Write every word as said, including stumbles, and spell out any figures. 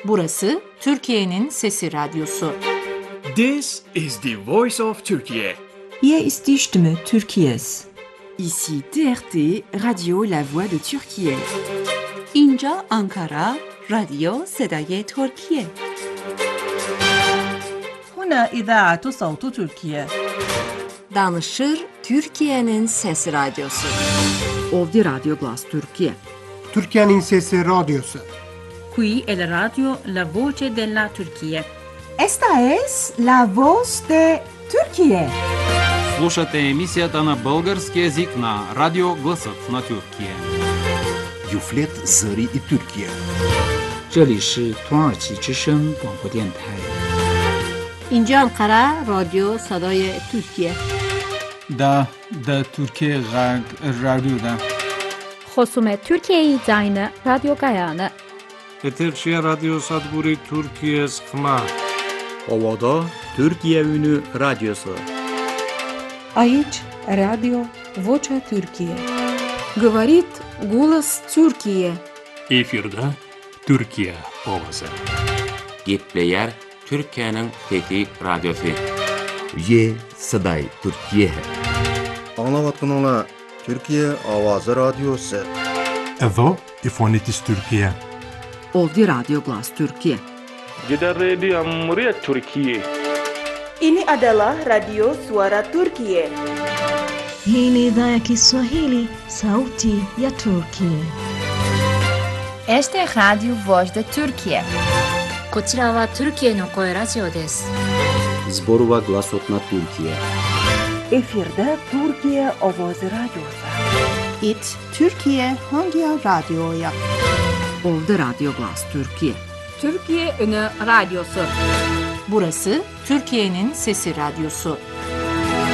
Burası Türkiye'nin Sesi Radyosu. This is the voice of Turkey. Hier ist die Stimme Türkiye's. Ici T R T, Radio La Voix de Türkiye. اینجا آنکارا، رادیو صدای ترکیه. هنا إذاعة صوت تركيا. Danışır Türkiye'nin Sesi Radyosu. Ovdje Radio Glas Türkiye. Türkiye'nin Sesi Radyosu. Qui è la radio La Voce della Turchia. Esta es la voz de Türkiye. Слушате емисията на български език на Радио Гласът на Türkiye. Юфлет Зари и Türkiye. 这里是土耳其之声广播电台。 اینجا انقره رادیو صدای ترکیه. دا دا Türkiye رادیو دا. خصوم Türkiye زاین رادیو گایانه. Eterçiye Radyo Sadburi Türkiye Sıkma. Ovada Türkiye Ünü Radyosu. Aici Radio Vocea Türkiye. Говорит голос Türkiye. Efirde Türkiye ovası. Gitleyer Türkiye'nin Fethi Radyosu. Ye Saday Türkiye. Anlavatkanala Türkiye Avazı Radyosu. Evo İfonitis Türkiye. Ovdje Radio Glas Türkiye. Gidan rediyon muryar Türkiye. Ini adalah Radio Suara Turkiye. Hii ni idhaa ya Kiswahili, sauti ya Turkiye. Este es Radio Voz de Turkiye. こちらは Türkiyeの声ラジオです。 Zborova Glasot na Türkiye. Efirde Türkiye Ovazı Radyosu. It Türkiye hangi radyoya? Ovdje Radio Glas Türkiye. Türkiye Ünü Radyosu. Burası Türkiye'nin Sesi Radyosu.